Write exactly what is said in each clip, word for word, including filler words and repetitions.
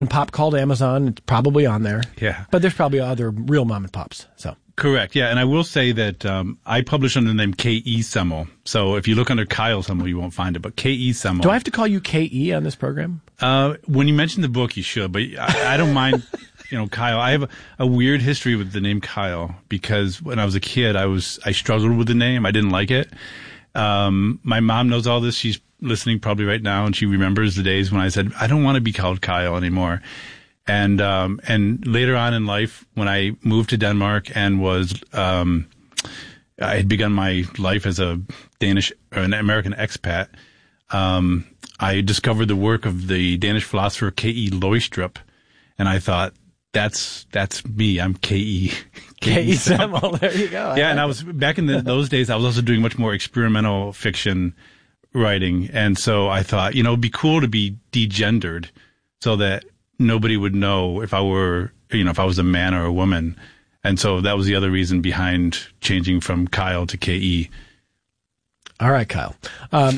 and pop called Amazon. It's probably on there. Yeah. But there's probably other real mom and pops. So correct. Yeah. And I will say that um, I publish under the name K E. Semmel. So if you look under Kyle Semmel, you won't find it. But K E. Semmel. Do I have to call you K E on this program? Uh, when you mention the book, you should. But I, I don't mind, you know, Kyle. I have a, a weird history with the name Kyle because when I was a kid, I was I struggled with the name. I didn't like it. Um, my mom knows all this. She's listening probably right now, and she remembers the days when I said, I don't want to be called Kyle anymore. And, um, and later on in life, when I moved to Denmark and was, um, I had begun my life as a Danish or an American expat, um, I discovered the work of the Danish philosopher K E. Løgstrup, and I thought, that's, that's me. I'm K E. K E. Semmel. There you go. I yeah. like And I was, back in the, those days, I was also doing much more experimental fiction writing. And so I thought, you know, it'd be cool to be degendered so that nobody would know if I were, you know, if I was a man or a woman. And so that was the other reason behind changing from Kyle to K E. All right, Kyle. Um,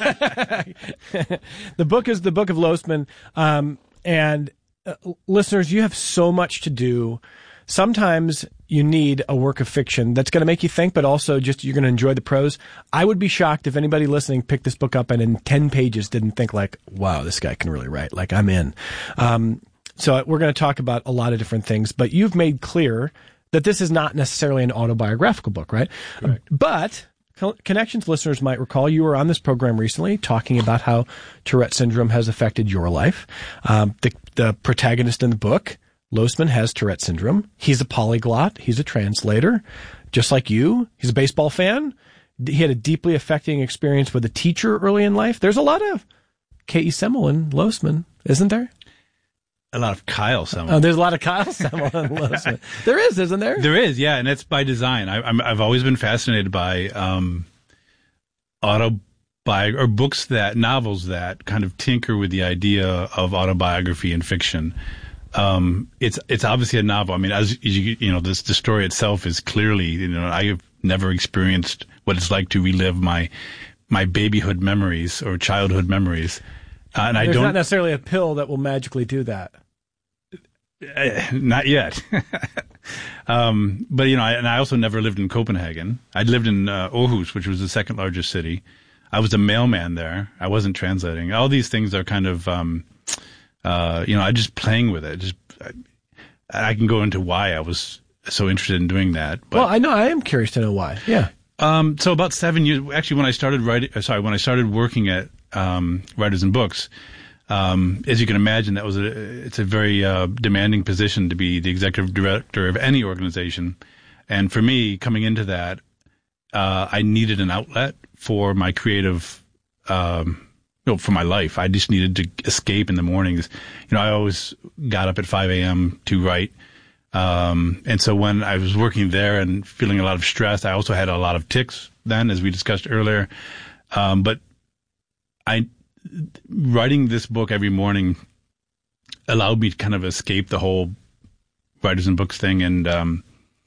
the book is the Book of Losman. Um, and uh, listeners, you have so much to do. Sometimes you need a work of fiction that's going to make you think, but also just you're going to enjoy the prose. I would be shocked if anybody listening picked this book up and in ten pages didn't think like, wow, this guy can really write. Like, I'm in. Um, so we're going to talk about a lot of different things, but you've made clear that this is not necessarily an autobiographical book, right? Correct. But Connections listeners might recall you were on this program recently talking about how Tourette syndrome has affected your life. Um, the, the protagonist in the book, Losman, has Tourette syndrome. He's a polyglot. He's a translator, just like you. He's a baseball fan. He had a deeply affecting experience with a teacher early in life. There's a lot of K E. Semmel and Losman, isn't there? A lot of Kyle Semmel. Oh, there's a lot of Kyle Semmel and Losman. There is, isn't there? There is, yeah, and that's by design. I, I'm, I've always been fascinated by um, autobi or books that novels that kind of tinker with the idea of autobiography and fiction. Um, it's it's obviously a novel. I mean, as you you know, this the story itself is clearly, you know, I have never experienced what it's like to relive my my babyhood memories or childhood memories, uh, and There's I don't. not necessarily a pill that will magically do that. Uh, not yet. um, but, you know, I, and I also never lived in Copenhagen. I lived in uh, Aarhus, which was the second largest city. I was a mailman there. I wasn't translating. All these things are kind of, um, uh, you know, I just playing with it. Just I, I can go into why I was so interested in doing that. But, well, I know. I am curious to know why. Yeah. Um, so about seven years, actually, when I started writing, sorry, when I started working at um, Writers and Books, Um, as you can imagine, that was a, it's a very uh, demanding position to be the executive director of any organization. And for me, coming into that, uh, I needed an outlet for my creative, um, you know, for my life. I just needed to escape in the mornings. You know, I always got up at five a.m. to write. Um, and so when I was working there and feeling a lot of stress, I also had a lot of tics then, as we discussed earlier. Um, but I, writing this book every morning allowed me to kind of escape the whole Writers and Books thing. And, um,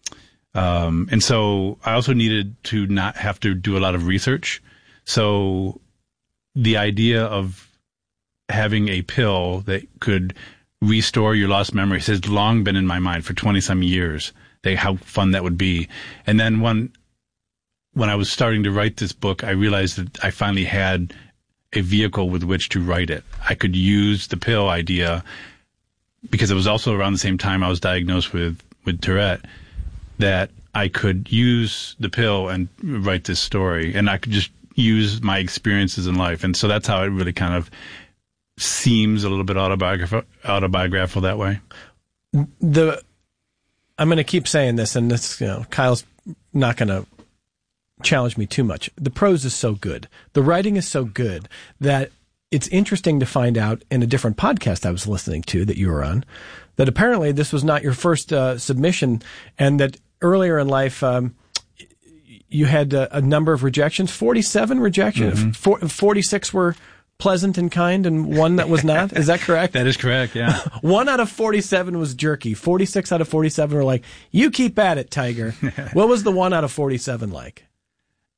um, and so I also needed to not have to do a lot of research. So the idea of having a pill that could restore your lost memories has long been in my mind for twenty some years, they, how fun that would be. And then when, when I was starting to write this book, I realized that I finally had a vehicle with which to write it. I could use the pill idea because it was also around the same time I was diagnosed with, with Tourette, that I could use the pill and write this story, and I could just use my experiences in life. And so that's how it really kind of seems a little bit autobiographical, autobiographical that way. The, I'm going to keep saying this, and this, you know, Kyle's not going to challenge me too much. The prose is so good. The writing is so good that it's interesting to find out in a different podcast I was listening to that you were on, that apparently this was not your first uh, submission, and that earlier in life, um, you had a, a number of rejections, forty-seven rejections, mm-hmm. For, forty-six were pleasant and kind, and one that was not. Is that correct? That is correct, yeah. One out of forty-seven was jerky. forty-six out of forty-seven were like, you keep at it, Tiger. What was the one out of forty-seven like?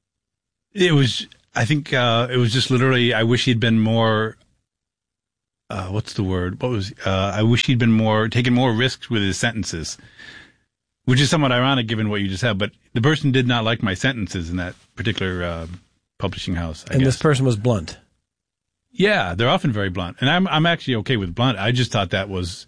It was, I think, uh, it was just literally, I wish he'd been more, uh, what's the word? What was, uh, I wish he'd been more, taken more risks with his sentences, which is somewhat ironic given what you just said, but the person did not like my sentences in that particular, uh, publishing house. I and guess. This person was blunt. Yeah, they're often very blunt. And I'm, I'm actually okay with blunt. I just thought that was,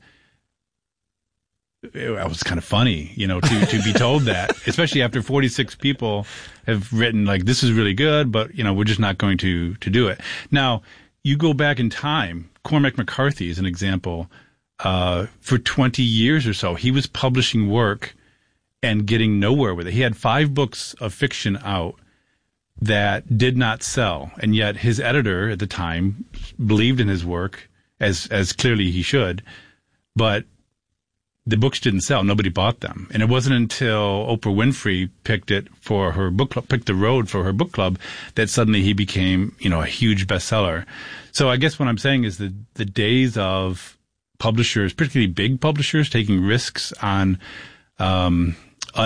it was kind of funny, you know, to, to be told that, especially after forty-six people have written like, this is really good, but, you know, we're just not going to, to do it. Now, you go back in time, Cormac McCarthy is an example. Uh, for twenty years or so, he was publishing work and getting nowhere with it. He had five books of fiction out that did not sell. And yet his editor at the time believed in his work as, as clearly he should, but the books didn't sell. Nobody bought them. And it wasn't until Oprah Winfrey picked it for her book club, picked the road for her book club, that suddenly he became, you know, a huge bestseller. So I guess what I'm saying is that the days of publishers, particularly big publishers, taking risks on um,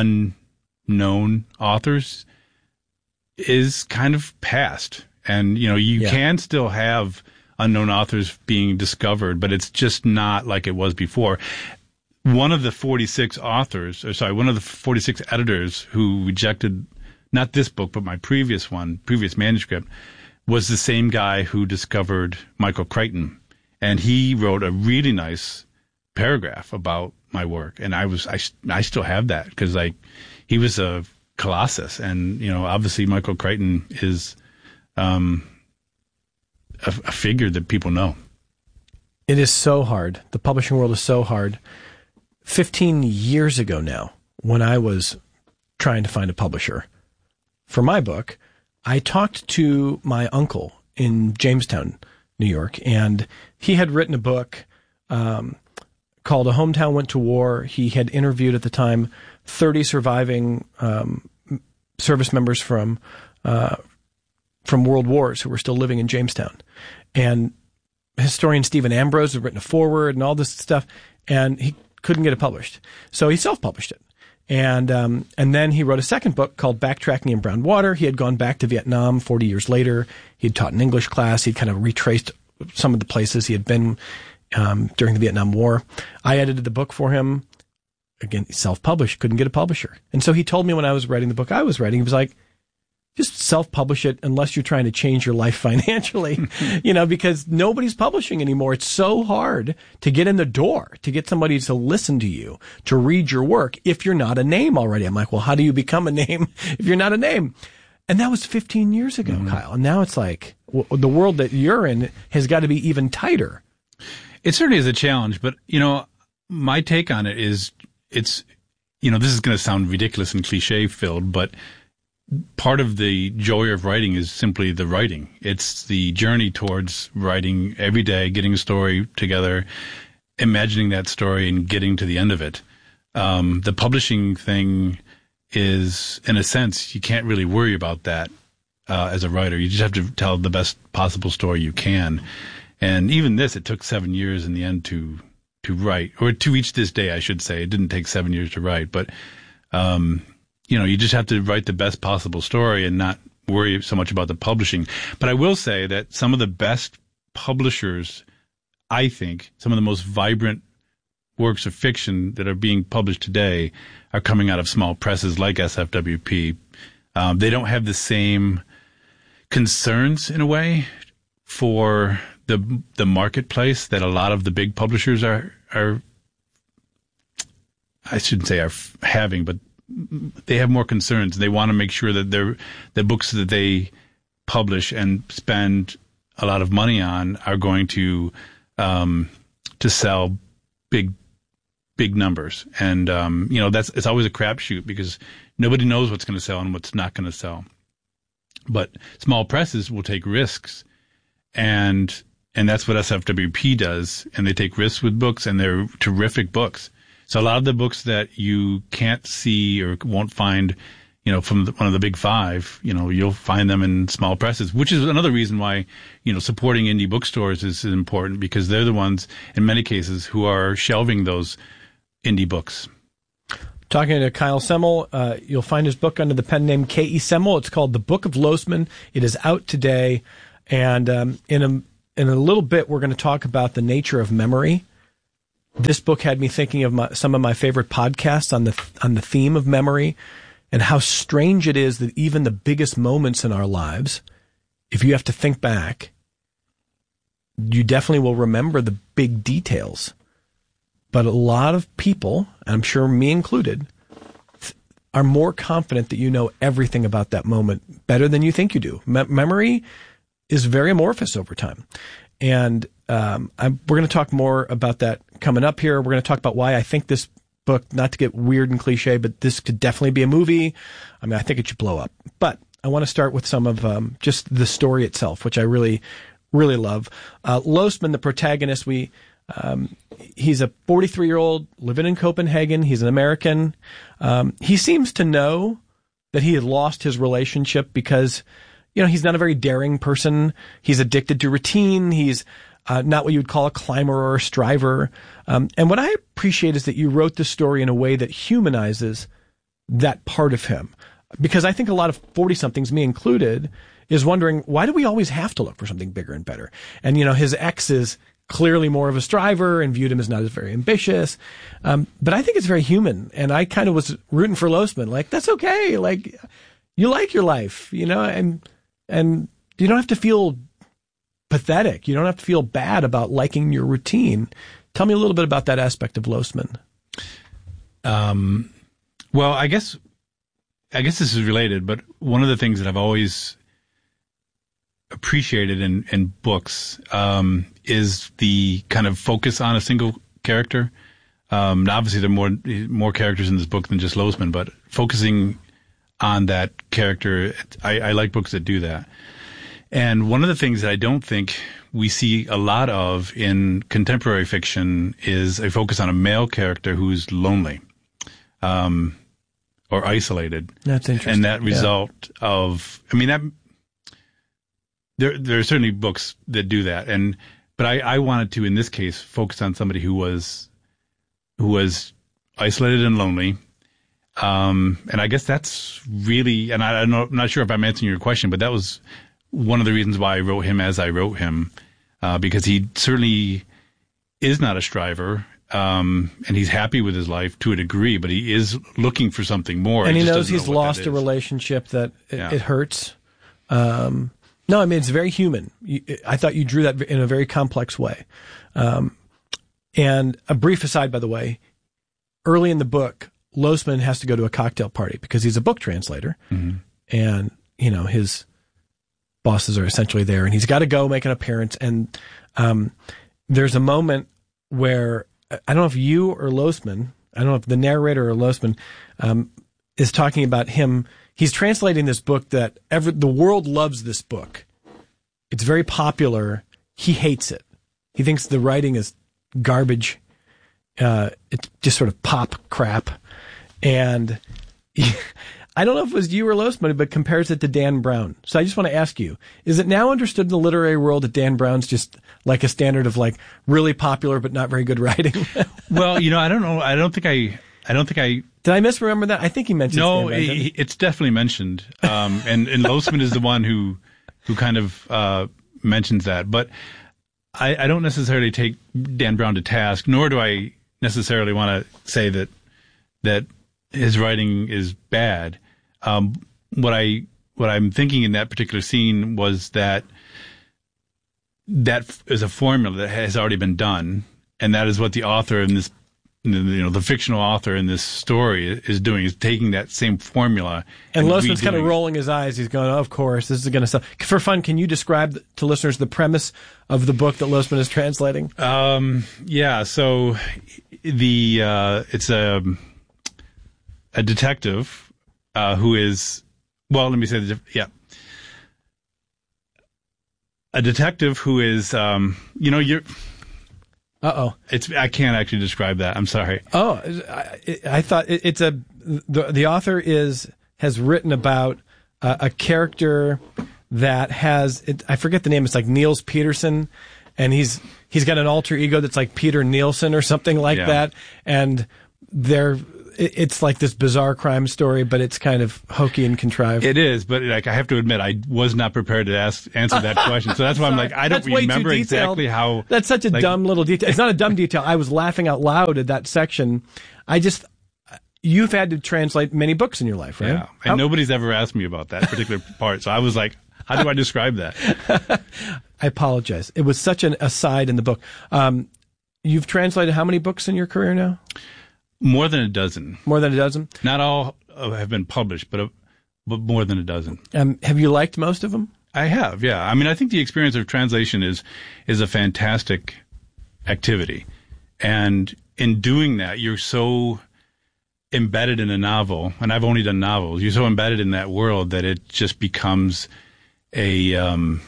unknown authors is kind of past. And, you know, you yeah. can still have unknown authors being discovered, but it's just not like it was before. One of the forty-six authors, or sorry, one of the forty-six editors who rejected not this book, but my previous one, previous manuscript, was the same guy who discovered Michael Crichton. And he wrote a really nice paragraph about my work. And I was, I, I still have that because like he was a colossus. And, you know, obviously Michael Crichton is, um, a, a figure that people know. It is so hard. The publishing world is so hard. fifteen years ago now, when I was trying to find a publisher for my book, I talked to my uncle in Jamestown, New York, and he had written a book um, called A Hometown Went to War. He had interviewed at the time thirty surviving um, service members from uh, from world wars who were still living in Jamestown. And historian Stephen Ambrose had written a foreword and all this stuff, and he couldn't get it published. So he self-published it. And um, and then he wrote a second book called Backtracking in Brown Water. He had gone back to Vietnam forty years later. He'd taught an English class. He'd kind of retraced some of the places he had been um, during the Vietnam War. I edited the book for him. Again, self-published, couldn't get a publisher. And so he told me when I was writing the book I was writing, he was like, just self-publish it unless you're trying to change your life financially, you know, because nobody's publishing anymore. It's so hard to get in the door, to get somebody to listen to you, to read your work if you're not a name already. I'm like, well, how do you become a name if you're not a name? And that was fifteen years ago, mm-hmm. Kyle. And now it's like w- the world that you're in has got to be even tighter. It certainly is a challenge, but, you know, my take on it is it's, you know, this is going to sound ridiculous and cliche filled, but part of the joy of writing is simply the writing. It's the journey towards writing every day, getting a story together, imagining that story and getting to the end of it. Um, the publishing thing is, in a sense, you can't really worry about that uh, as a writer. You just have to tell the best possible story you can. And even this, it took seven years in the end to to write, or to reach this day, I should say. It didn't take seven years to write, but um you know, you just have to write the best possible story and not worry so much about the publishing. But I will say that some of the best publishers, I think, some of the most vibrant works of fiction that are being published today are coming out of small presses like S F W P. Um, they don't have the same concerns, in a way, for the the marketplace that a lot of the big publishers are, are I shouldn't say are having, but they have more concerns. They want to make sure that their the books that they publish and spend a lot of money on are going to um, to sell big big numbers. And um, you know, that's it's always a crapshoot because nobody knows what's going to sell and what's not going to sell. But small presses will take risks, and and that's what S F W P does. And they take risks with books, and they're terrific books. So a lot of the books that you can't see or won't find, you know, from the, one of the big five, you know, you'll find them in small presses, which is another reason why, you know, supporting indie bookstores is important, because they're the ones, in many cases, who are shelving those indie books. Talking to Kyle Semmel, uh, you'll find his book under the pen name K E. Semmel. It's called The Book of Losman. It is out today. And um, in a in a little bit, we're going to talk about the nature of memory. This book had me thinking of my, some of my favorite podcasts on the on the theme of memory, and how strange it is that even the biggest moments in our lives, if you have to think back, you definitely will remember the big details. But a lot of people, I'm sure me included, are more confident that you know everything about that moment better than you think you do. Me- memory is very amorphous over time. And um, I'm, we're going to talk more about that coming up here. We're going to talk about why I think this book, not to get weird and cliche, but this could definitely be a movie. I mean, I think it should blow up. But I want to start with some of um, just the story itself, which I really, really love. Uh, Losman, the protagonist, we... Um, he's a forty-three-year-old living in Copenhagen. He's an American. Um, he seems to know that he had lost his relationship because, you know, he's not a very daring person. He's addicted to routine. He's uh, not what you would call a climber or a striver. Um, and what I appreciate is that you wrote this story in a way that humanizes that part of him. Because I think a lot of forty-somethings, me included, is wondering, why do we always have to look for something bigger and better? And, you know, his ex is clearly more of a striver and viewed him as not as very ambitious. Um, but I think it's very human. And I kind of was rooting for Losman. Like, that's okay. Like, you like your life, you know, and, and you don't have to feel pathetic. You don't have to feel bad about liking your routine. Tell me a little bit about that aspect of Losman. Um, well, I guess, I guess this is related, but one of the things that I've always appreciated in, in books um, is the kind of focus on a single character. Um, now obviously, there are more more characters in this book than just Losman, but focusing on that character, I, I like books that do that. And one of the things that I don't think we see a lot of in contemporary fiction is a focus on a male character who's lonely um, or isolated. That's interesting. And that yeah. result of, I mean, that... There, there are certainly books that do that, and but I, I wanted to, in this case, focus on somebody who was who was isolated and lonely, um, and I guess that's really, and I, I'm not, I'm not sure if I'm answering your question, but that was one of the reasons why I wrote him as I wrote him, uh, because he certainly is not a striver, um, and he's happy with his life to a degree, but he is looking for something more. And he, he knows he's know lost a relationship that it, yeah. it hurts. Um, No, I mean, it's very human. You, I thought you drew that in a very complex way. Um, and a brief aside, by the way, early in the book, Losman has to go to a cocktail party because he's a book translator. Mm-hmm. And, you know, his bosses are essentially there and he's got to go make an appearance. And um, there's a moment where, I don't know if you or Losman, I don't know if the narrator or Losman um, is talking about him. He's translating this book that ever, the world loves this book. It's very popular. He hates it. He thinks the writing is garbage. Uh, it's just sort of pop crap. And he, I don't know if it was you or Losman, but compares it to Dan Brown. So I just want to ask you, is it now understood in the literary world that Dan Brown's just like a standard of like really popular but not very good writing? Well, you know, I don't know. I don't think I... I don't think I... Did I misremember that? I think he mentioned No, Dan Brown, it, it's definitely mentioned. Um, and, and Losman is the one who who kind of uh, mentions that. But I, I don't necessarily take Dan Brown to task, nor do I necessarily want to say that that his writing is bad. Um, what, I, what I'm thinking in that particular scene was that that is a formula that has already been done, and that is what the author in this you know, the fictional author in this story is doing, is taking that same formula. And, and Losman's kind of rolling his eyes. He's going, oh, of course, this is going to sell. For fun, can you describe to listeners the premise of the book that Losman is translating? Um, yeah, so the uh, it's a, a detective uh, who is, well, let me say, the, yeah. A detective who is, um, you know, you're... Uh-oh. It's, I can't actually describe that. I'm sorry. Oh, I, I thought it, it's a, the, the author is, has written about a, a character that has, it, I forget the name, it's like Niels Peterson, and he's, he's got an alter ego that's like Peter Nielsen or something like yeah. that, and they're, it's like this bizarre crime story, but it's kind of hokey and contrived. It is, but like I have to admit, I was not prepared to ask answer that question. So that's why I'm like, I don't That's way too remember detailed. exactly how. That's such a like, dumb little detail. It's not a dumb detail. I was laughing out loud at that section. I just, you've had to translate many books in your life, right? Yeah, and How- nobody's ever asked me about that particular part. So I was like, how do I describe that? I apologize. It was such an aside in the book. Um, you've translated how many books in your career now? More than a dozen. More than a dozen? Not all uh, have been published, but, uh, but more than a dozen. Um, have you liked most of them? I have, yeah. I mean, I think the experience of translation is is a fantastic activity. And in doing that, you're so embedded in a novel, and I've only done novels, you're so embedded in that world that it just becomes a um,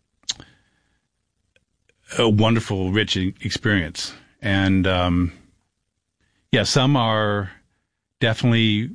a wonderful, rich experience. And um, yeah, some are definitely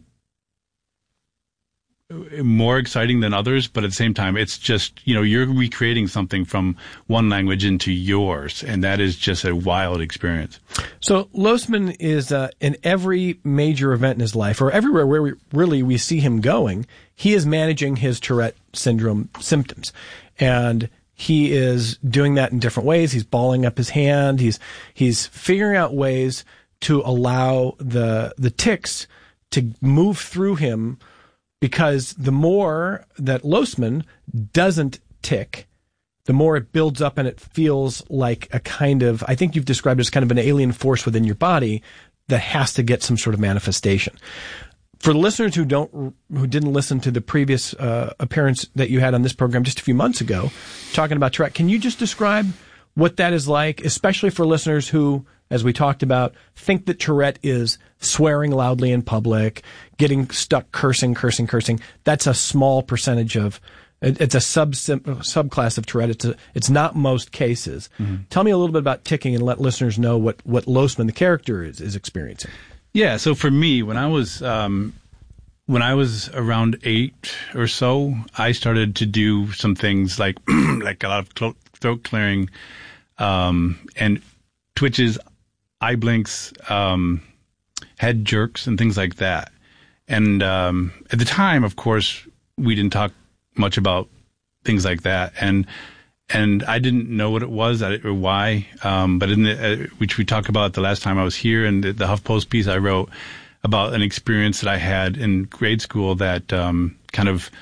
more exciting than others, but at the same time, it's just, you know, you're recreating something from one language into yours, and that is just a wild experience. So Losman is uh, in every major event in his life, or everywhere where we really we see him going, he is managing his Tourette syndrome symptoms. And he is doing that in different ways. He's balling up his hand. He's he's figuring out ways to allow the the tics to move through him, because the more that Losman doesn't tic, the more it builds up and it feels like a kind of, I think you've described it as kind of an alien force within your body that has to get some sort of manifestation. For the listeners who don't, who didn't listen to the previous uh, appearance that you had on this program just a few months ago, talking about Tourette, can you just describe what that is like, especially for listeners who, as we talked about, think that Tourette is swearing loudly in public, getting stuck cursing, cursing, cursing. That's a small percentage of, it's a sub subclass of Tourette. It's a, it's not most cases. Mm-hmm. Tell me a little bit about ticking and let listeners know what, what Losman, the character, is, is experiencing. Yeah. So for me, when I was, um, when I was around eight or so, I started to do some things like, like a lot of throat clearing, um, and twitches, eye blinks, um, head jerks, and things like that. And um, at the time, of course, we didn't talk much about things like that, and and I didn't know what it was or why. Um, but in the, uh, which we talked about the last time I was here, and the, the HuffPost piece I wrote about an experience that I had in grade school that um, kind of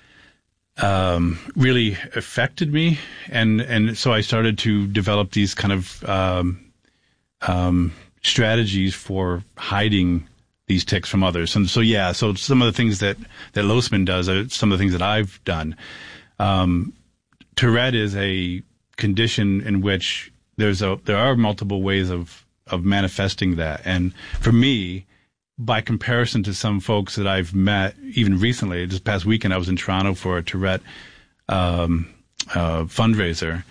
um, really affected me, and and so I started to develop these kind of um, Um, strategies for hiding these tics from others. And so, yeah, so some of the things that, that Losman does are some of the things that I've done. Um, Tourette is a condition in which there's a, there are multiple ways of, of manifesting that. And for me, by comparison to some folks that I've met, even recently, this past weekend, I was in Toronto for a Tourette, um, uh, fundraiser.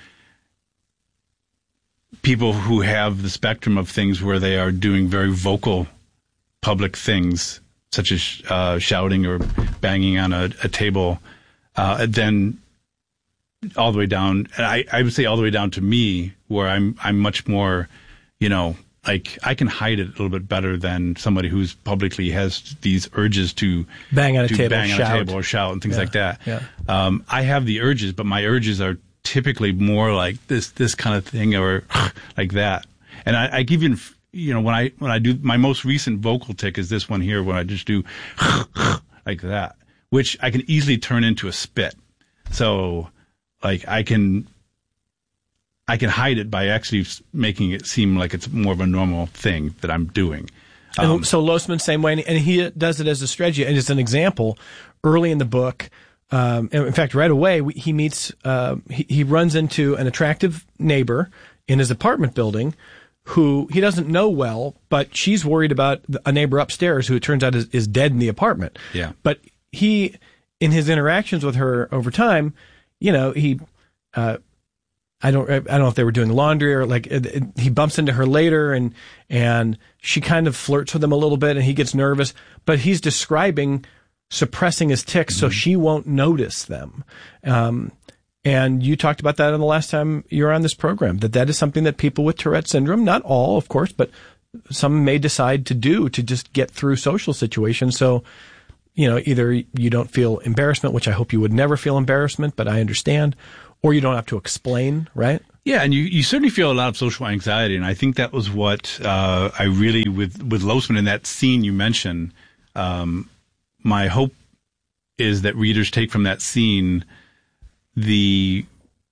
People who have the spectrum of things where they are doing very vocal public things, such as uh, shouting or banging on a, a table, uh, then all the way down, I, I would say all the way down to me, where I'm I'm much more, you know, like I can hide it a little bit better than somebody who's publicly has these urges to bang on a to table, bang on shout. a table or shout and things Yeah, like that. yeah. Um, I have the urges, but my urges are typically more like this, this kind of thing, or like that. And I, I give you, you know, when I, when I do my most recent vocal tic is this one here, where I just do like that, which I can easily turn into a spit. So like I can, I can hide it by actually making it seem like it's more of a normal thing that I'm doing. Um, and so Losman, same way, and he does it as a strategy. And as an example, early in the book, Um, in fact, right away, we, he meets, uh, he, he runs into an attractive neighbor in his apartment building who he doesn't know well, but she's worried about a neighbor upstairs who it turns out is, is dead in the apartment. Yeah. But he, in his interactions with her over time, you know, he, uh, I don't, I don't know if they were doing laundry or like, it, it, he bumps into her later and, and she kind of flirts with him a little bit and he gets nervous, but he's describing suppressing his tics so she won't notice them. Um, and you talked about that in the last time you were on this program, that that is something that people with Tourette syndrome, not all, of course, but some may decide to do to just get through social situations. So, you know, either you don't feel embarrassment, which I hope you would never feel embarrassment, but I understand, or you don't have to explain, right? Yeah, and you, you certainly feel a lot of social anxiety, and I think that was what uh, I really, with, with Losman in that scene you mentioned, um, my hope is that readers take from that scene the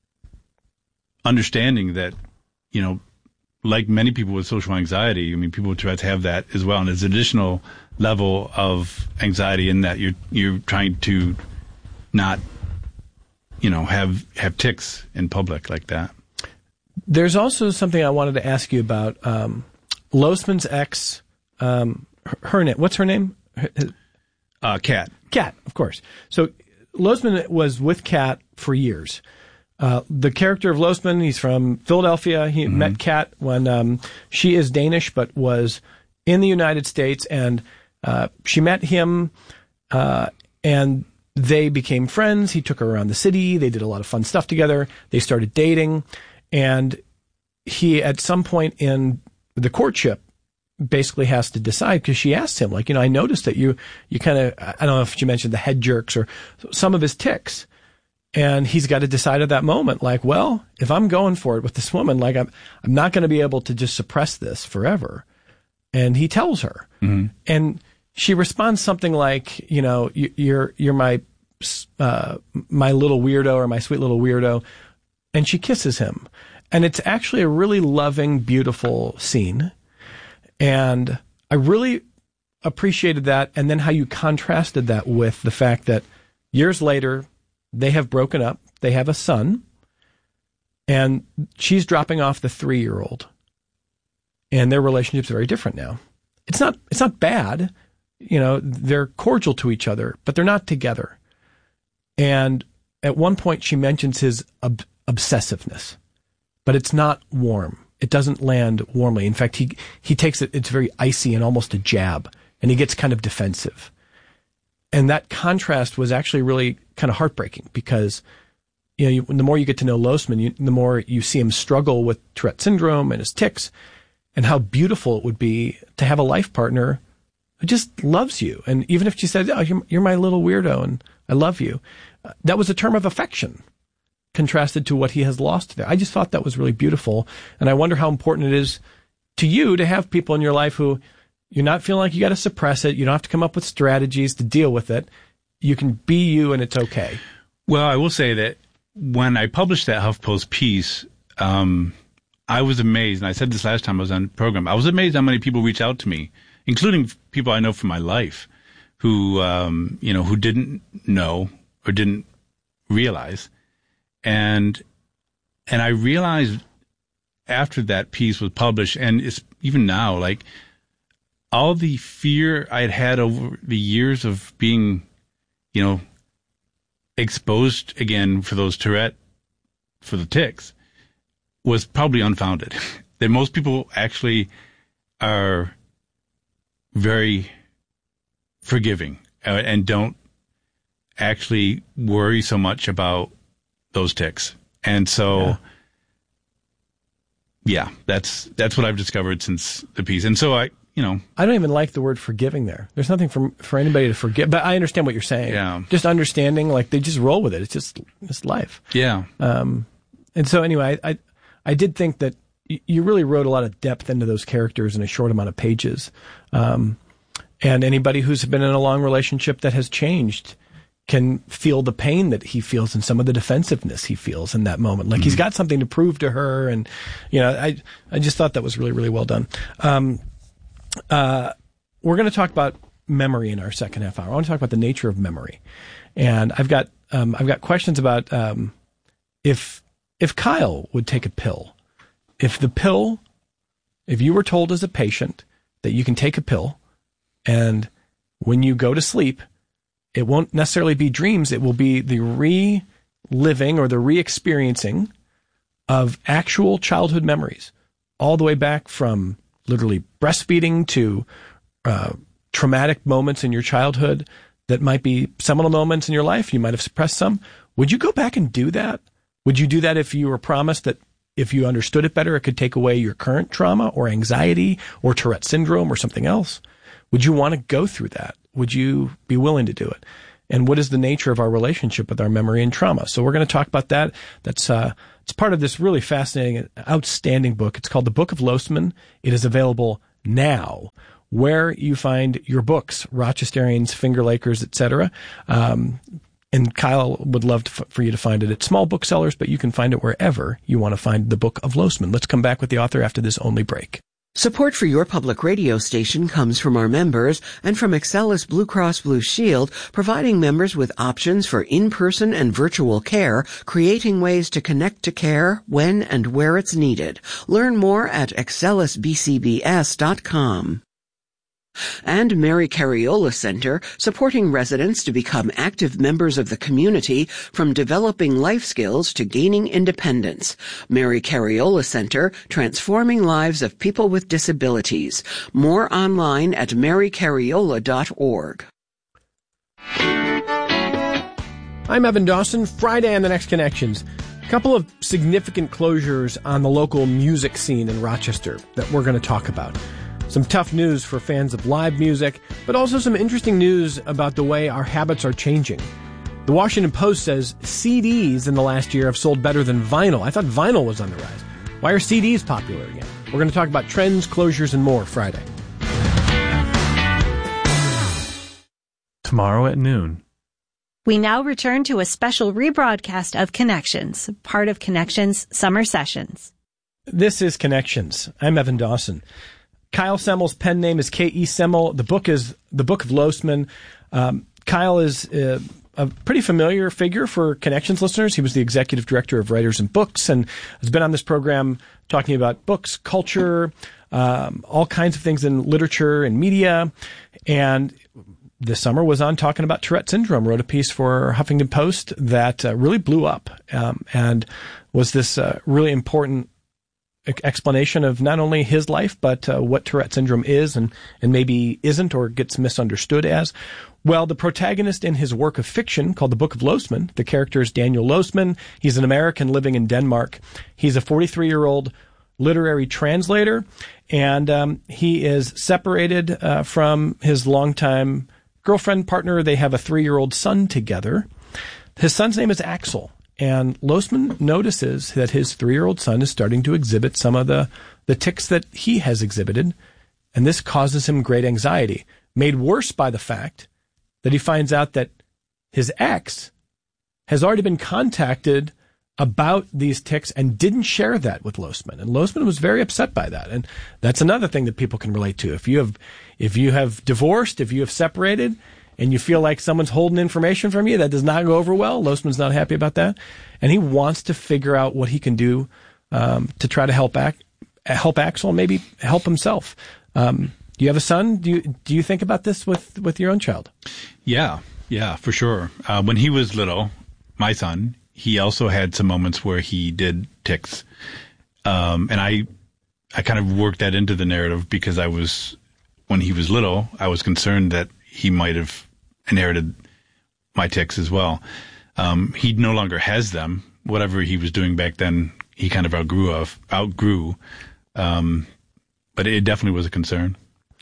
understanding that, you know, like many people with social anxiety, I mean, people with Tourette's have that as well, and there's an additional level of anxiety in that you're you're trying to not, you know, have have tics in public like that. There's also something I wanted to ask you about. Um, Losman's ex, um, her, her name, what's her name? Her, uh, Kat. Kat, of course. So Losman was with Kat for years. Uh, the character of Losman, he's from Philadelphia. He mm-hmm. met Kat when um, she is Danish, but was in the United States, and uh, she met him, uh, and they became friends. He took her around the city. They did a lot of fun stuff together. They started dating. And he, at some point in the courtship, basically has to decide, because she asked him, like, you know, I noticed that you, you kind of, I don't know if she mentioned the head jerks or some of his tics. And he's got to decide at that moment, like, well, if I'm going for it with this woman, like, I'm, I'm not going to be able to just suppress this forever. And he tells her. Mm-hmm. And she responds something like, you know, you, you're, you're my, uh, my little weirdo, or my sweet little weirdo. And she kisses him. And it's actually a really loving, beautiful scene. And I really appreciated that. And then how you contrasted that with the fact that years later, they have broken up. They have a son. And she's dropping off the three-year-old. And their relationship's very different now. It's not, it's not bad. You know, they're cordial to each other, but they're not together. And at one point, she mentions his ob- obsessiveness, but it's not warm. It doesn't land warmly. In fact, he, he takes it, it's very icy and almost a jab, and he gets kind of defensive. And that contrast was actually really kind of heartbreaking, because, you know, you, the more you get to know Losman, you, the more you see him struggle with Tourette syndrome and his tics, and how beautiful it would be to have a life partner who just loves you. And even if she said, oh, you're, you're my little weirdo and I love you, uh, that was a term of affection, contrasted to what he has lost there. I just thought that was really beautiful. And I wonder how important it is to you to have people in your life who you're not feeling like you got to suppress it. You don't have to come up with strategies to deal with it. You can be you, and it's okay. Well, I will say that when I published that HuffPost piece, um, I was amazed, and I said this last time I was on the program, I was amazed how many people reached out to me, including people I know from my life, who, um, you know, who didn't know or didn't realize. And, and I realized after that piece was published, and it's even now, like, all the fear I had had over the years of being, you know, exposed again for those Tourette, for the tics, was probably unfounded. That most people actually are very forgiving uh, and don't actually worry so much about those tics. And so, yeah. yeah, that's, that's what I've discovered since the piece. And so I, you know, I don't even like the word forgiving there. There's nothing for, for anybody to forgive, but I understand what you're saying. Yeah. Just understanding, like, they just roll with it. It's just, it's life. Yeah. Um, and so anyway, I, I, I did think that y- you really wrote a lot of depth into those characters in a short amount of pages. Um, and anybody who's been in a long relationship that has changed can feel the pain that he feels and some of the defensiveness he feels in that moment. Like, mm-hmm. he's got something to prove to her. And, you know, I, I just thought that was really, really well done. Um, uh, we're going to talk about memory in our second half hour. I want to talk about the nature of memory. And I've got, um, I've got questions about, um, if, if Kyle would take a pill, if the pill, if you were told as a patient that you can take a pill, and when you go to sleep, it won't necessarily be dreams. It will be the reliving or the re-experiencing of actual childhood memories, all the way back from literally breastfeeding to uh, traumatic moments in your childhood that might be seminal moments in your life. You might have suppressed some. Would you go back and do that? Would you do that if you were promised that if you understood it better, it could take away your current trauma or anxiety or Tourette syndrome or something else. Would you want to go through that? Would you be willing to do it? And what is the nature of our relationship with our memory and trauma? So we're going to talk about that. That's uh, it's part of this really fascinating, outstanding book. It's called The Book of Losman. It is available now where you find your books, Rochesterians, Finger Lakers, et cetera. Um, and Kyle would love to, for you to find it at small booksellers, but you can find it wherever you want to find The Book of Losman. Let's come back with the author after this only break. Support for your public radio station comes from our members and from Excellus Blue Cross Blue Shield, providing members with options for in-person and virtual care, creating ways to connect to care when and where it's needed. Learn more at excellus b c b s dot com. And Mary Cariola Center, supporting residents to become active members of the community from developing life skills to gaining independence. Mary Cariola Center, transforming lives of people with disabilities. More online at mary cariola dot org. I'm Evan Dawson. Friday on The Next Connections. A couple of significant closures on the local music scene in Rochester that we're going to talk about. Some tough news for fans of live music, but also some interesting news about the way our habits are changing. The Washington Post says C Ds in the last year have sold better than vinyl. I thought vinyl was on the rise. Why are C Ds popular again? We're going to talk about trends, closures, and more Friday. Tomorrow at noon. We now return to a special rebroadcast of Connections, part of Connections Summer Sessions. This is Connections. I'm Evan Dawson. Kyle Semmel's pen name is K E. Semmel. The book is The Book of Losman. Um, Kyle is uh, a pretty familiar figure for Connections listeners. He was the executive director of Writers and Books and has been on this program talking about books, culture, um, all kinds of things in literature and media. And this summer was on talking about Tourette syndrome, wrote a piece for Huffington Post that uh, really blew up um, and was this uh, really important explanation of not only his life, but uh, what Tourette syndrome is and, and maybe isn't or gets misunderstood as. Well, the protagonist in his work of fiction called The Book of Losman, the character is Daniel Losman. He's an American living in Denmark. He's a forty-three-year-old literary translator, and um, he is separated uh, from his longtime girlfriend partner. They have a three-year-old son together. His son's name is Axel. And Losman notices that his three-year-old son is starting to exhibit some of the, the tics that he has exhibited, and this causes him great anxiety, made worse by the fact that he finds out that his ex has already been contacted about these tics and didn't share that with Losman. And Losman was very upset by that. And that's another thing that people can relate to. If you have, if you have divorced, if you have separated, and you feel like someone's holding information from you, that does not go over well. Losman's not happy about that. And he wants to figure out what he can do um, to try to help Ac- help Axel, maybe help himself. Um, do you have a son? Do you do you think about this with, with your own child? Yeah, yeah, for sure. Uh, when he was little, my son, he also had some moments where he did tics. Um, and I, I kind of worked that into the narrative because I was, when he was little, I was concerned that he might have inherited my tics as well. Um, he no longer has them. Whatever he was doing back then, he kind of outgrew of outgrew. Um, but it definitely was a concern.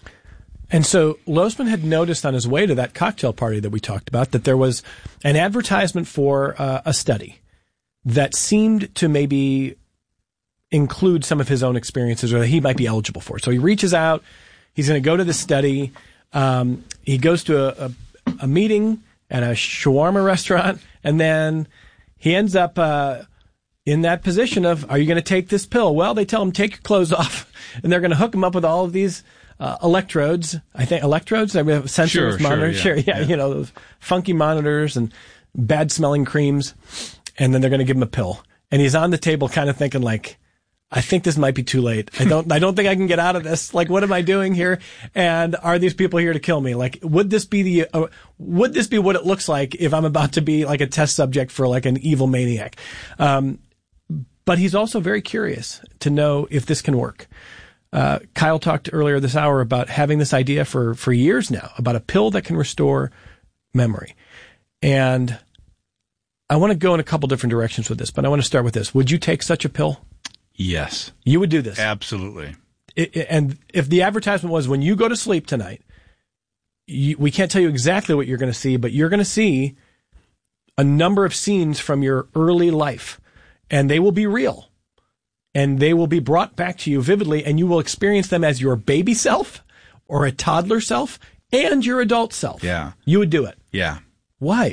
And so Losman had noticed on his way to that cocktail party that we talked about that there was an advertisement for uh, a study that seemed to maybe include some of his own experiences or that he might be eligible for. So he reaches out. He's going to go to the study. Um, he goes to a, a, a meeting at a shawarma restaurant, and then he ends up uh, in that position of, are you going to take this pill? Well, they tell him, take your clothes off, and they're going to hook him up with all of these uh, electrodes. I think electrodes, I mean, sensors, sure, monitors, sure, yeah, sure, yeah, yeah, you know, those funky monitors and bad-smelling creams, and then they're going to give him a pill. And he's on the table kind of thinking like, I think this might be too late. I don't, I don't think I can get out of this. Like, what am I doing here? And are these people here to kill me? Like, would this be the, uh, would this be what it looks like if I'm about to be like a test subject for like an evil maniac? Um, but he's also very curious to know if this can work. Uh, Kyle talked earlier this hour about having this idea for, for years now about a pill that can restore memory. And I want to go in a couple different directions with this, but I want to start with this. Would you take such a pill? Yes. You would do this. Absolutely. It, it, and if the advertisement was, when you go to sleep tonight, you, we can't tell you exactly what you're going to see, but you're going to see a number of scenes from your early life, and they will be real. And they will be brought back to you vividly, and you will experience them as your baby self or a toddler self and your adult self. Yeah. You would do it. Yeah. Why?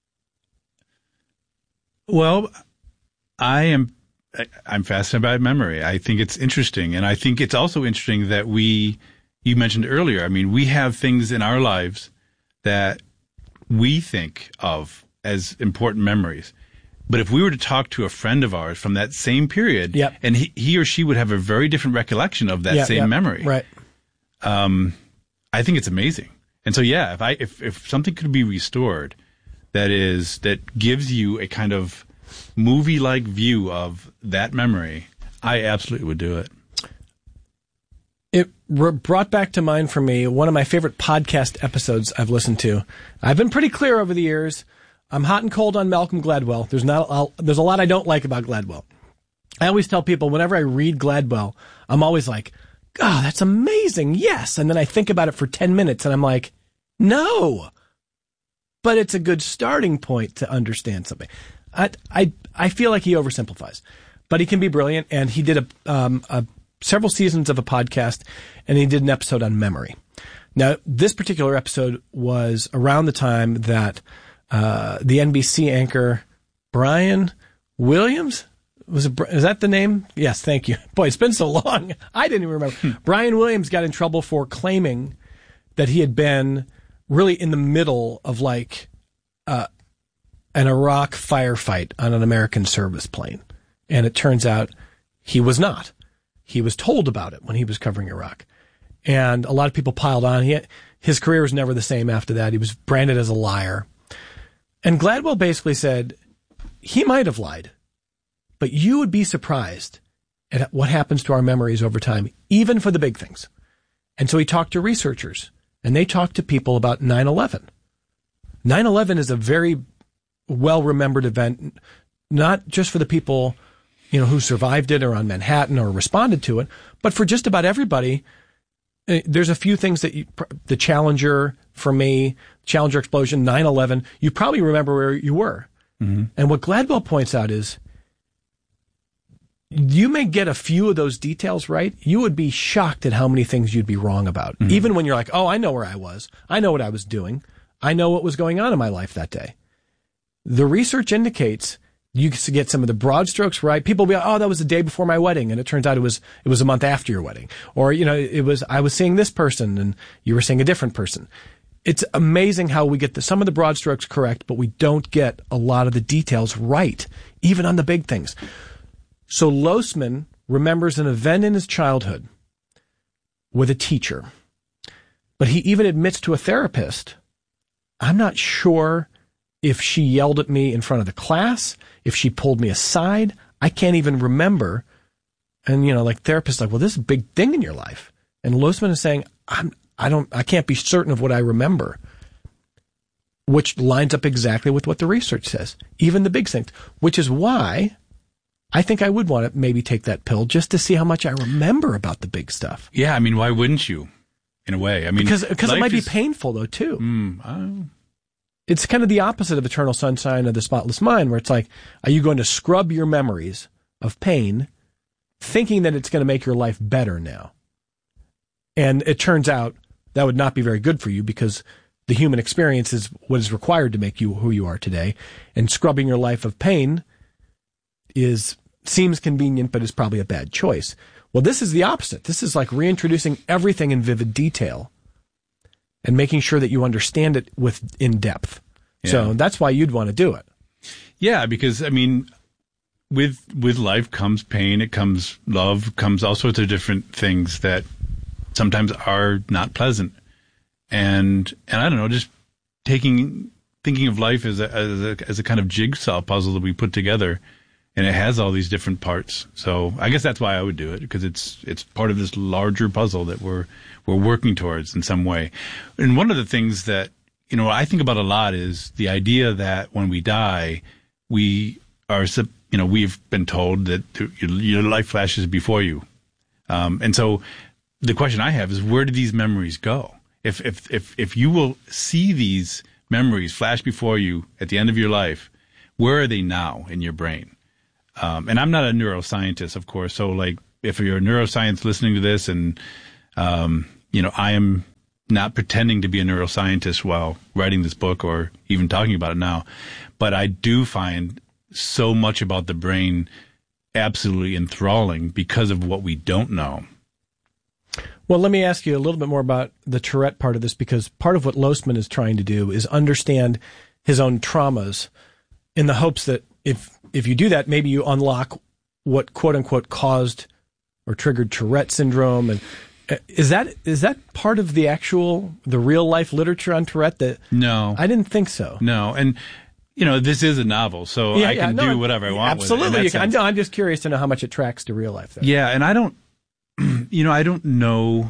Well, I am I'm fascinated by memory. I think it's interesting. And I think it's also interesting that we, you mentioned earlier, I mean, we have things in our lives that we think of as important memories. But if we were to talk to a friend of ours from that same period, yep. and he, he or she would have a very different recollection of that yep, same yep. memory, right? Um, I think it's amazing. And so, yeah, if I if if something could be restored, that is that gives you a kind of movie-like view of that memory, I absolutely would do it. It re- brought back to mind for me one of my favorite podcast episodes I've listened to. I've been pretty clear over the years. I'm hot and cold on Malcolm Gladwell. There's not. I'll, there's a lot I don't like about Gladwell. I always tell people whenever I read Gladwell, I'm always like, "Oh, that's amazing, yes." And then I think about it for ten minutes, and I'm like, "No." But it's a good starting point to understand something. I I I feel like he oversimplifies, but he can be brilliant. And he did a um a several seasons of a podcast, and he did an episode on memory. Now, this particular episode was around the time that Uh, the N B C anchor, Brian Williams, was it, is that the name? Yes, thank you. Boy, it's been so long. I didn't even remember. Brian Williams got in trouble for claiming that he had been really in the middle of like uh, an Iraq firefight on an American service plane. And it turns out he was not. He was told about it when he was covering Iraq. And a lot of people piled on. He had, his career was never the same after that. He was branded as a liar. And Gladwell basically said, he might have lied, but you would be surprised at what happens to our memories over time, even for the big things. And so he talked to researchers, and they talked to people about nine eleven. nine eleven is a very well-remembered event, not just for the people, you know, who survived it or on Manhattan or responded to it, but for just about everybody. There's a few things that you, the Challenger for me, Challenger explosion, nine eleven, you probably remember where you were. Mm-hmm. And what Gladwell points out is you may get a few of those details right. You would be shocked at how many things you'd be wrong about. Mm-hmm. Even when you're like, oh, I know where I was. I know what I was doing. I know what was going on in my life that day. The research indicates you get some of the broad strokes right. People will be like, oh, that was the day before my wedding. And it turns out it was, it was a month after your wedding. Or, you know, it was, I was seeing this person and you were seeing a different person. It's amazing how we get the, some of the broad strokes correct, but we don't get a lot of the details right, even on the big things. So Losman remembers an event in his childhood with a teacher, but he even admits to a therapist, I'm not sure if she yelled at me in front of the class, if she pulled me aside, I can't even remember. And, you know, like therapists like, well, this is a big thing in your life. And Losman is saying, I'm, I don't, I can't be certain of what I remember, which lines up exactly with what the research says, even the big things, which is why I think I would want to maybe take that pill just to see how much I remember about the big stuff. Yeah. I mean, why wouldn't you in a way? I mean, because, because it might is, be painful though, too. Mm, uh, It's kind of the opposite of Eternal Sunshine of the Spotless Mind, where it's like, are you going to scrub your memories of pain, thinking that it's going to make your life better now? And it turns out that would not be very good for you because the human experience is what is required to make you who you are today. And scrubbing your life of pain is seems convenient, but is probably a bad choice. Well, this is the opposite. This is like reintroducing everything in vivid detail and making sure that you understand it with in depth. Yeah. So that's why you'd want to do it. Yeah, because I mean, with with life comes pain, it comes love, comes all sorts of different things that sometimes are not pleasant. And and I don't know, just taking thinking of life as a as a as a kind of jigsaw puzzle that we put together, and it has all these different parts. So I guess that's why I would do it, because it's it's part of this larger puzzle that we're we're working towards in some way. And one of the things that, you know, I think about a lot is the idea that when we die, we are, you you know, we've been told that your, your life flashes before you. Um, and so the question I have is, where do these memories go? If, if, if, if you will see these memories flash before you at the end of your life, where are they now in your brain? Um, and I'm not a neuroscientist, of course. So like, if you're a neuroscience listening to this, and, um, you know, I am not pretending to be a neuroscientist while writing this book or even talking about it now, but I do find so much about the brain absolutely enthralling because of what we don't know. Well, let me ask you a little bit more about the Tourette part of this, because part of what Losman is trying to do is understand his own traumas in the hopes that if if you do that, maybe you unlock what quote unquote caused or triggered Tourette syndrome. And is that is that part of the actual the real life literature on Tourette? That no, I didn't think so. No, and you know, this is a novel, so yeah, I yeah, can no, do whatever I want. Absolutely, with it you can. I'm, sense. I'm just curious to know how much it tracks to real life. There. Yeah, and I don't, you know, I don't know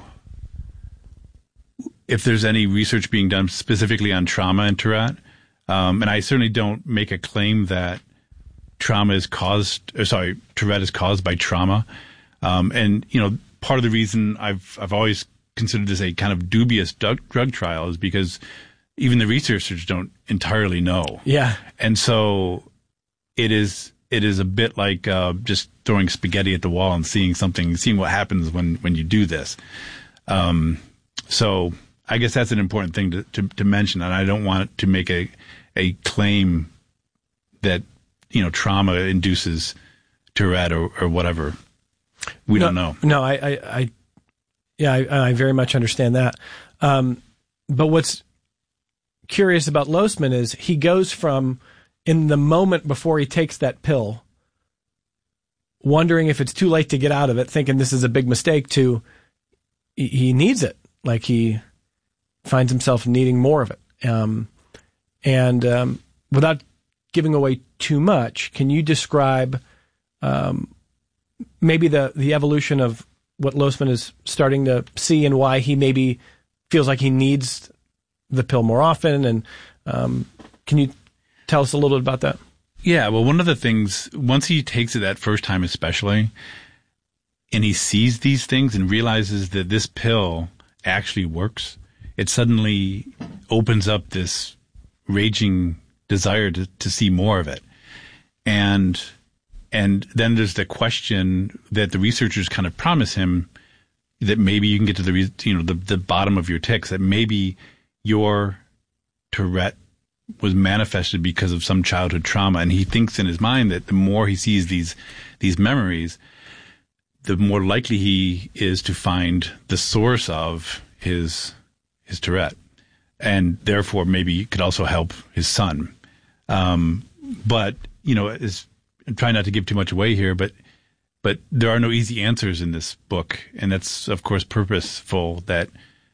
if there's any research being done specifically on trauma and Tourette, um, and I certainly don't make a claim that trauma is caused, or sorry, Tourette is caused by trauma. Um, and you know, part of the reason I've I've always considered this a kind of dubious drug, drug trial is because even the researchers don't entirely know. Yeah. And so it is it is a bit like uh, just throwing spaghetti at the wall and seeing something, seeing what happens when, when you do this. Um, so I guess that's an important thing to, to, to mention, and I don't want to make a a claim that, you know, trauma induces Tourette or, or whatever. We no, don't know. No, I, I, I yeah, I, I very much understand that. Um, but what's curious about Losman is he goes from, in the moment before he takes that pill, wondering if it's too late to get out of it, thinking this is a big mistake, to he, he needs it. Like he finds himself needing more of it. Um, and um, without giving away too much, can you describe um, maybe the, the evolution of what Losman is starting to see and why he maybe feels like he needs the pill more often? And um, can you tell us a little bit about that? Yeah, well, one of the things, once he takes it that first time especially, and he sees these things and realizes that this pill actually works, it suddenly opens up this raging desire to, to see more of it. And and then there's the question that the researchers kind of promise him that maybe you can get to the, you know, the, the bottom of your tics, that maybe your Tourette was manifested because of some childhood trauma. And he thinks in his mind that the more he sees these these memories, the more likely he is to find the source of his his Tourette, and therefore maybe it could also help his son. Um, but you know, is I'm trying not to give too much away here, but but there are no easy answers in this book, and that's of course purposeful. That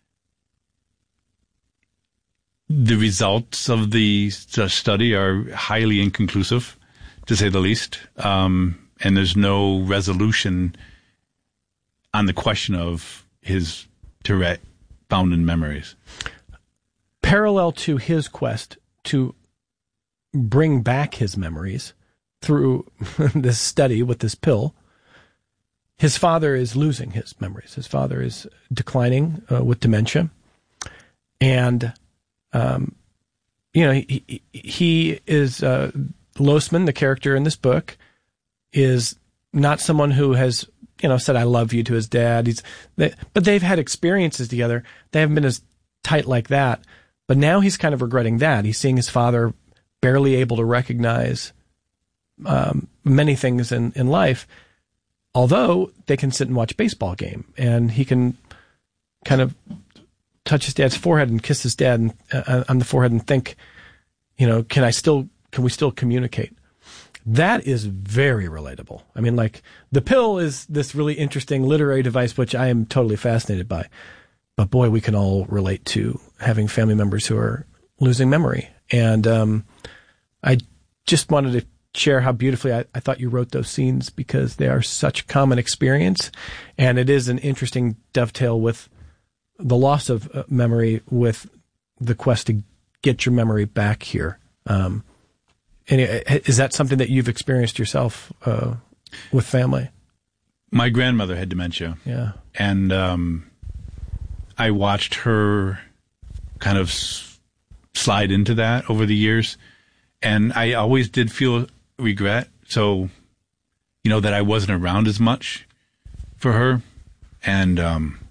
the results of the study are highly inconclusive, to say the least, um, and there's no resolution on the question of his Tourette found in memories. Parallel to his quest to bring back his memories through this study with this pill, his father is losing his memories. His father is declining uh, with dementia. And, um, you know, he, he is, uh, Losman, the character in this book, is not someone who has, you know, said, I love you to his dad. He's, they, but they've had experiences together. They haven't been as tight like that. But now he's kind of regretting that. He's seeing his father barely able to recognize um, many things in, in life, although they can sit and watch a baseball game, and he can kind of touch his dad's forehead and kiss his dad and, uh, on the forehead and think, you know, can I still, can we still communicate? That is very relatable. I mean, like, the pill is this really interesting literary device, which I am totally fascinated by. But boy, we can all relate to having family members who are losing memory. And um, I just wanted to share how beautifully I, I thought you wrote those scenes, because they are such common experience. And it is an interesting dovetail with the loss of uh, memory with the quest to get your memory back here. Um, any, is that something that you've experienced yourself uh, with family? My grandmother had dementia. Yeah. And um, I watched her kind of s- slide into that over the years. And I always did feel regret. So, you know, that I wasn't around as much for her. And, um,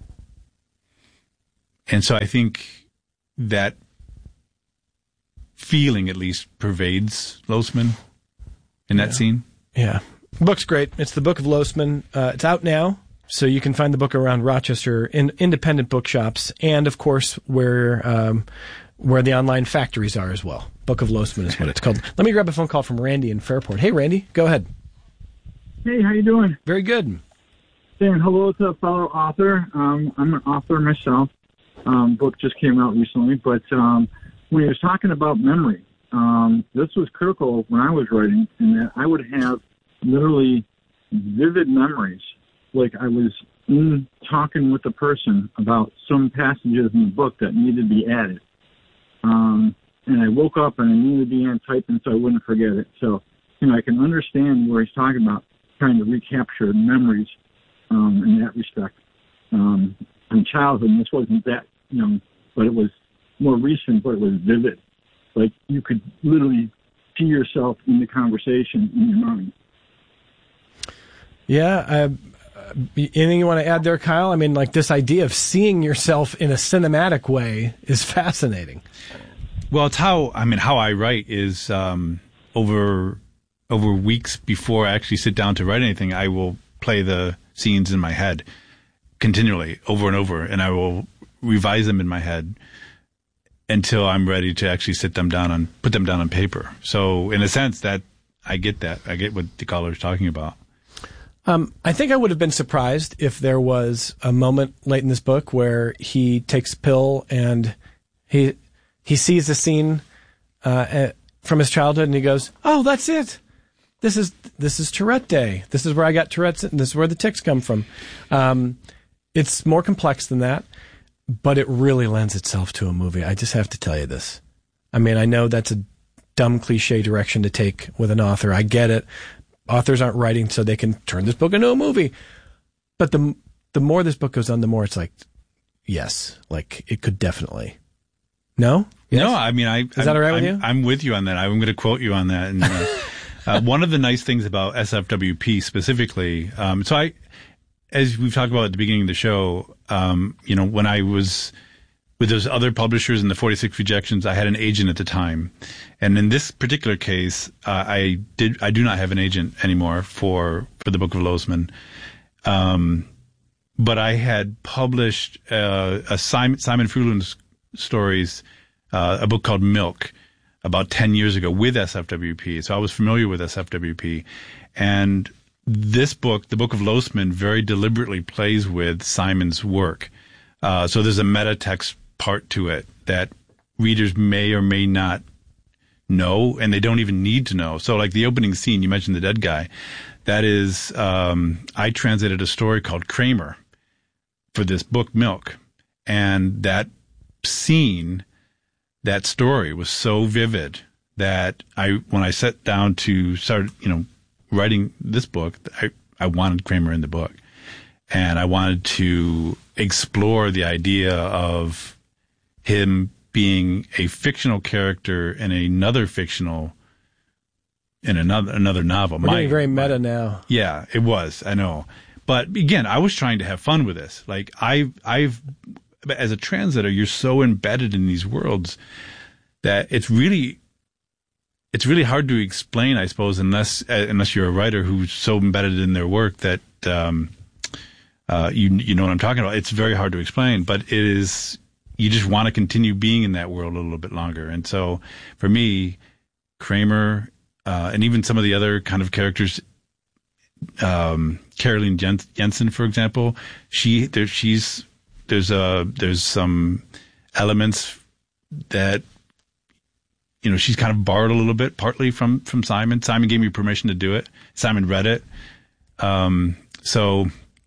and so I think that feeling at least pervades Losman in that yeah. scene. Yeah. The book's great. It's the Book of Losman. Uh, it's out now, so you can find the book around Rochester in independent bookshops, and of course where um, where the online factories are as well. Book of Losman is what it's called. Let me grab a phone call from Randy in Fairport. Hey, Randy, go ahead. Hey, how you doing? Very good. Saying hello to a fellow author. Um, I'm an author myself. Um, book just came out recently, but um, when he was talking about memory, um, this was critical when I was writing, in that I would have literally vivid memories, like I was in talking with a person about some passages in the book that needed to be added. Um, and I woke up and I needed to be on typing so I wouldn't forget it. So, you know, I can understand where he's talking about trying to recapture memories um, in that respect. Um, from childhood, and this wasn't that young, but it was more recent, but it was vivid. Like you could literally see yourself in the conversation in your mind. Yeah. Uh, anything you want to add there, Kyle? I mean, like this idea of seeing yourself in a cinematic way is fascinating. Well, it's how, I mean, how I write is um, over over weeks before I actually sit down to write anything, I will play the scenes in my head continually over and over, and I will revise them in my head until I'm ready to actually sit them down and put them down on paper. So in a sense that I get that. I get what the caller is talking about. Um, I think I would have been surprised if there was a moment late in this book where he takes a pill and he he sees a scene uh, from his childhood and he goes, "Oh, that's it. This is this is Tourette Day. This is where I got Tourette's, and this is where the tics come from." Um, it's more complex than that, but it really lends itself to a movie. I just have to tell you this. I mean, I know that's a dumb cliche direction to take with an author. I get it. Authors aren't writing so they can turn this book into a movie. But the the more this book goes on, the more it's like, yes, like it could definitely. No? Yes? No, I mean, I, Is that all right with I'm, you? I'm with you on that. I'm going to quote you on that. And, uh, uh, one of the nice things about S F W P specifically, um, so I, as we've talked about at the beginning of the show, um, you know, when I was with those other publishers in the forty-six Rejections, I had an agent at the time. And in this particular case, uh, I did, I do not have an agent anymore for, for the Book of Losman. Um, but I had published, uh, a Simon, Simon Fruland's stories, uh, a book called Milk about ten years ago with S F W P. So I was familiar with S F W P. And this book, the Book of Losman, very deliberately plays with Simon's work. Uh, so there's a meta text part to it that readers may or may not know, and they don't even need to know. So like the opening scene, you mentioned the dead guy. That is, um, I translated a story called Kramer for this book, Milk. And that scene, that story was so vivid that I, when I sat down to start, you know, writing this book, I, I wanted Kramer in the book. And I wanted to explore the idea of him being a fictional character in another fictional, in another another novel. We're my, getting very meta my, now. Yeah, it was. I know. But again, I was trying to have fun with this. Like I've, I've, as a translator, you're so embedded in these worlds that it's really, it's really hard to explain, I suppose, unless uh, unless you're a writer who's so embedded in their work that um, uh, you you know what I'm talking about. It's very hard to explain, but it is. You just want to continue being in that world a little bit longer. And so, for me, Kramer uh, and even some of the other kind of characters, um, Caroline Jens- Jensen, for example, she there she's there's a there's some elements that. You know, she's kind of borrowed a little bit, partly from, from Simon. Simon gave me permission to do it. Simon read it. Um, so,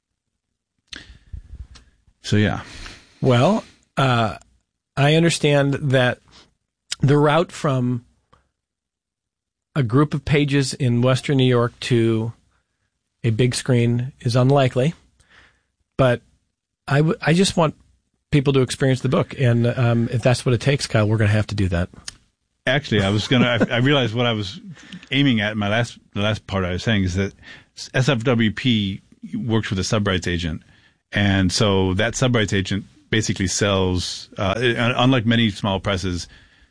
so yeah. Well, uh, I understand that the route from a group of pages in Western New York to a big screen is unlikely, but I, w- I just want people to experience the book, and um, if that's what it takes, Kyle, we're going to have to do that. Actually, I was gonna. I, I realized what I was aiming at in my last the last part I was saying is that S F W P works with a subrights agent, and so that subrights agent basically sells. Uh, unlike many small presses,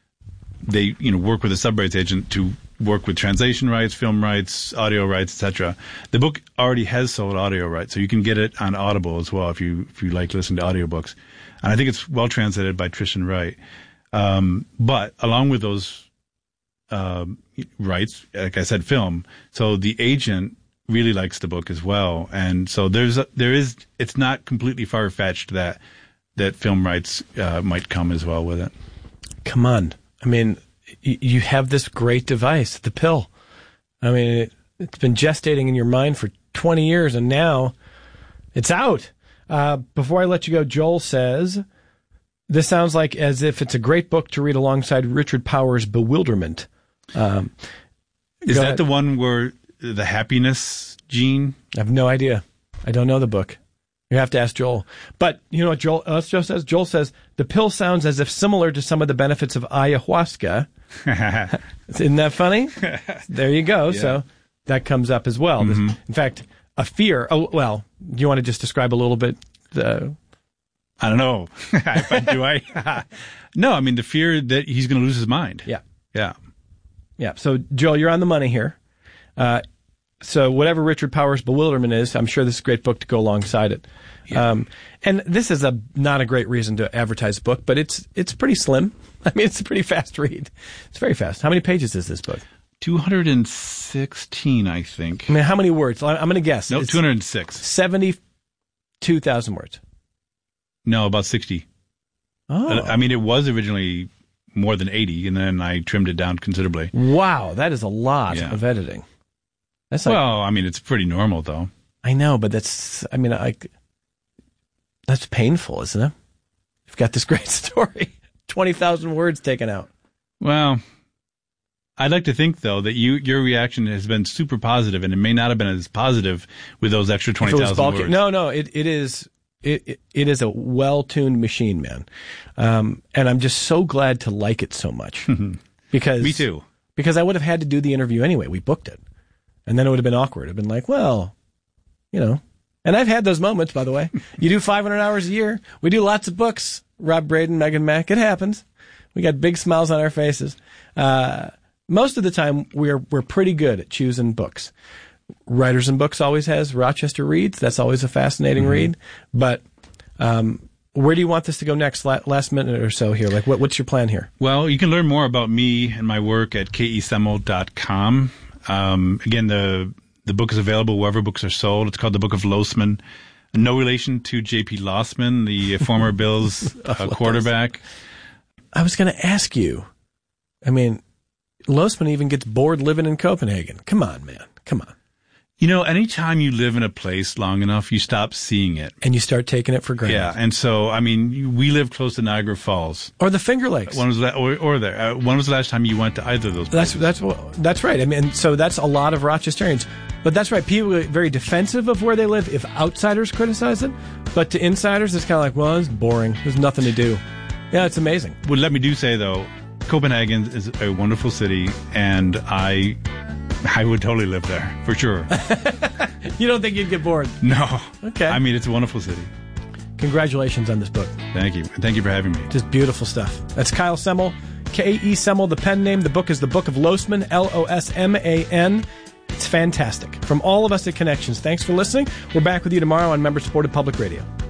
they you know work with a subrights agent to work with translation rights, film rights, audio rights, et cetera. The book already has sold audio rights, so you can get it on Audible as well if you if you like listening to audiobooks. And I think it's well translated by Trishan Wright. Um, but along with those uh, rights, like I said, film. So the agent really likes the book as well, and so there's a, there is it's not completely far fetched that that film rights uh, might come as well with it. Come on, I mean, y- you have this great device, the pill. I mean, it, it's been gestating in your mind for twenty years, and now it's out. Uh, before I let you go, Joel says, this sounds like as if it's a great book to read alongside Richard Powers' Bewilderment. Um, Is that ahead. the one where the happiness gene? I have no idea. I don't know the book. You have to ask Joel. But you know what Joel, uh, Joel says? Joel says, the pill sounds as if similar to some of the benefits of ayahuasca. Isn't that funny? There you go. Yeah. So that comes up as well. Mm-hmm. This, in fact, a fear. Oh, well, do you want to just describe a little bit the... I don't know. Do I? No, I mean, the fear that he's going to lose his mind. Yeah. Yeah. Yeah. So, Joel, you're on the money here. Uh, so whatever Richard Powers' Bewilderment is, I'm sure this is a great book to go alongside it. Yeah. Um, and this is a not a great reason to advertise a book, but it's it's pretty slim. I mean, it's a pretty fast read. It's very fast. How many pages is this book? two hundred sixteen, I think. I mean, how many words? I'm going to guess. No, nope, two hundred six. seventy-two thousand words. No, about sixty. Oh. I mean, it was originally more than eighty, and then I trimmed it down considerably. Wow, that is a lot yeah. of editing. That's like, well, I mean, it's pretty normal, though. I know, but that's, I mean, I, that's painful, isn't it? You've got this great story. twenty thousand words taken out. Well, I'd like to think, though, that you your reaction has been super positive, and it may not have been as positive with those extra twenty thousand words. No, no, it, it is... It, it it is a well-tuned machine, man, um, and I'm just so glad to like it so much. Because me too. Because I would have had to do the interview anyway. We booked it, and then it would have been awkward. I've been like, well, you know, and I've had those moments. By the way, you do five hundred hours a year. We do lots of books. Rob Braden, Megan Mack. It happens. We got big smiles on our faces. Uh, most of the time, we're we're pretty good at choosing books. Writers and Books always has Rochester Reads. That's always a fascinating mm-hmm. read. But um, where do you want this to go next? La- last minute or so here. Like, what, what's your plan here? Well, you can learn more about me and my work at k e semmel dot com. Um, again, the the book is available wherever books are sold. It's called The Book of Losman. No relation to J P. Lossman, the former Bills uh, quarterback. I was going to ask you. I mean, Losman even gets bored living in Copenhagen. Come on, man. Come on. You know, anytime you live in a place long enough, you stop seeing it. And you start taking it for granted. Yeah, and so, I mean, we live close to Niagara Falls. Or the Finger Lakes. When was that, or, or there. Uh, when was the last time you went to either of those places? That's, that's, that's right. I mean, so that's a lot of Rochesterians. But that's right. People are very defensive of where they live if outsiders criticize it. But to insiders, it's kind of like, well, it's boring. There's nothing to do. Yeah, it's amazing. Well, let me do say, though, Copenhagen is a wonderful city, and I... I would totally live there, for sure. You don't think you'd get bored? No. Okay. I mean, it's a wonderful city. Congratulations on this book. Thank you. Thank you for having me. Just beautiful stuff. That's Kyle Semmel, K E. Semmel, the pen name. The book is The Book of Losman, L O S M A N. It's fantastic. From all of us at Connections, thanks for listening. We're back with you tomorrow on member-supported Public Radio.